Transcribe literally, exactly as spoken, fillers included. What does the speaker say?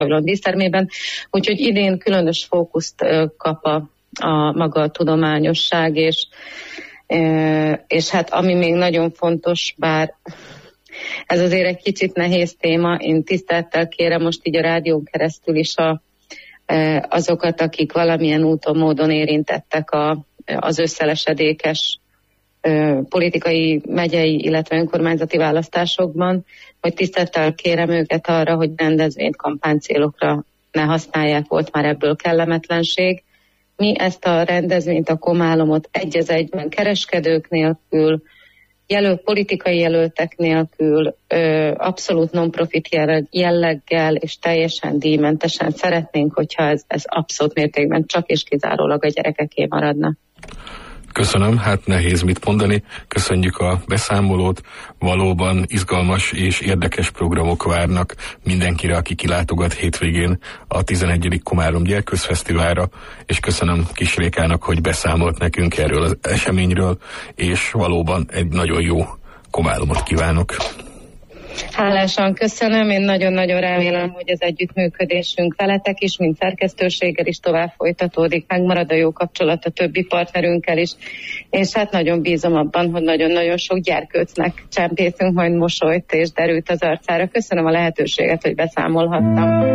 pavilon dísztermében, úgyhogy idén különös fókuszt kap a, a maga a tudományosság, és, és hát ami még nagyon fontos, bár ez azért egy kicsit nehéz téma, én tisztelettel kérem most így a rádión keresztül is a, azokat, akik valamilyen úton, módon érintettek a, az összelesedékes politikai, megyei, illetve önkormányzati választásokban, hogy tisztelettel kérem őket arra, hogy rendezvényt kampánycélokra ne használják, volt már ebből kellemetlenség. Mi ezt a rendezvényt, a Komálomot egy az egyben kereskedők nélkül, jelölt, politikai jelöltek nélkül, ö, abszolút non-profit jelleggel és teljesen díjmentesen szeretnénk, hogyha ez, ez abszolút mértékben csak és kizárólag a gyerekeké maradna. Köszönöm, hát nehéz mit mondani. Köszönjük a beszámolót. Valóban izgalmas és érdekes programok várnak mindenkire, aki kilátogat hétvégén a tizenegyedik Komárom Gyerkőzfesztiválra, és köszönöm Kis Rékának, hogy beszámolt nekünk erről az eseményről, és valóban egy nagyon jó Komálomot kívánok. Hálásan köszönöm, én nagyon-nagyon remélem, hogy az együttműködésünk veletek is, mint szerkesztőséggel is tovább folytatódik, megmarad a jó kapcsolat a többi partnerünkkel is, és hát nagyon bízom abban, hogy nagyon-nagyon sok gyerkőcnek csempészünk majd mosolyt és derült az arcára. Köszönöm a lehetőséget, hogy beszámolhattam.